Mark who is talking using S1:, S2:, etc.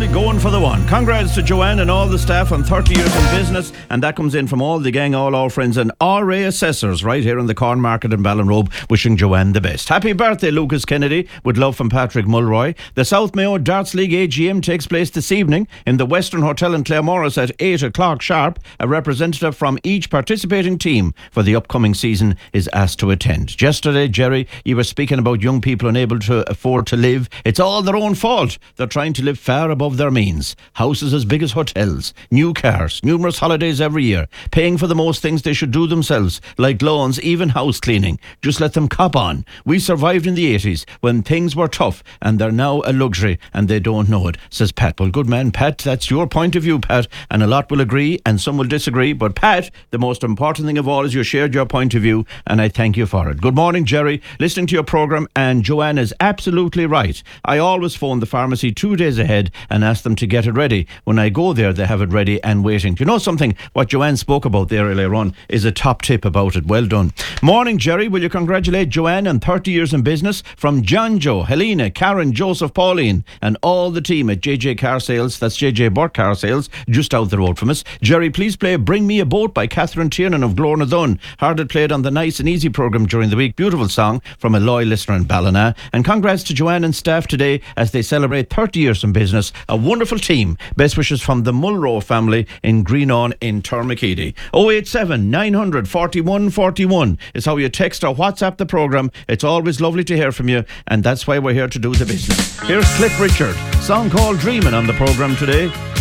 S1: going for the one. Congrats to Joanne and all the staff on 30 years in business. And that comes in from all the gang, all our friends and RA Assessors right here in the Corn Market in Ballinrobe, wishing Joanne the best. Happy birthday, Lucas Kennedy, with love from Patrick Mulroy. The South Mayo Darts League AGM takes place this evening in the Western Hotel in Claremorris at 8 o'clock sharp. A representative from each participating team for the upcoming season is asked to attend. Yesterday, Jerry, you were speaking about young people unable to afford to live. It's all their own fault. They're trying to live far above their means. Houses as big as hotels, new cars, numerous holidays every year, paying for the most things they should do themselves, like lawns, even house cleaning. Just let them cop on. We survived in the 80s when things were tough, and they're now a luxury and they don't know it, says Pat. Well, good man, Pat, that's your point of view, Pat, and a lot will agree and some will disagree, but Pat, the most important thing of all is you shared your point of view, and I thank you for it. Good morning, Jerry. Listening to your programme, and Joanne is absolutely right. I always phone the pharmacy 2 days ahead and ask them to get it ready. When I go there, they have it ready and waiting. Do you know something? What Joanne spoke about there earlier on is a top tip about it. Well done. Morning, Jerry. Will you congratulate Joanne on 30 years in business from John Joe, Helena, Karen, Joseph, Pauline, and all the team at JJ Car Sales. That's JJ Burke Car Sales, just out the road from us. Jerry, please play Bring Me a Boat by Catherine Tiernan of Glornadun. Heard it played on the Nice and Easy programme during the week. Beautiful song from a loyal listener in Ballina. And congrats to Joanne and staff today as they celebrate 30 years in business. A wonderful team. Best wishes from the Mulrow family in Greenon in Termakeedy. 087 900 41 41 is how you text or WhatsApp the programme. It's always lovely to hear from you, and that's why we're here to do the business. Here's Cliff Richard, song called Dreamin' on the programme today.